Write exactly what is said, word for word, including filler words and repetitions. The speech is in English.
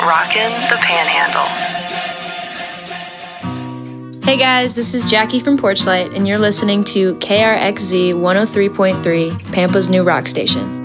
Rockin' the Panhandle. Hey guys, this is Jackie from Porchlight, and you're listening to K R X Z one oh three point three, Pampa's new rock station.